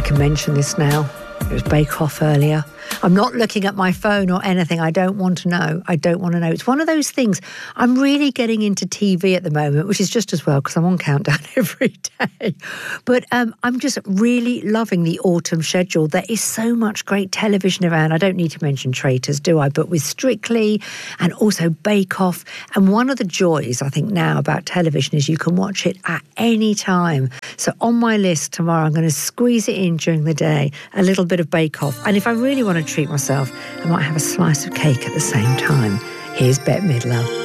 can mention this now. It was Bake Off earlier. I'm not looking at my phone or anything. I don't want to know. I don't want to know. It's one of those things. I'm really getting into TV at the moment, which is just as well because I'm on Countdown every day. But I'm just really loving the autumn schedule. There is so much great television around. I don't need to mention Traitors, do I? But with Strictly and also Bake Off. And one of the joys, I think, now about television is you can watch it at any time. So on my list tomorrow, I'm going to squeeze it in during the day, a little bit of Bake Off. And if I really want to treat myself, I might have a slice of cake at the same time. Here's Bette Midler.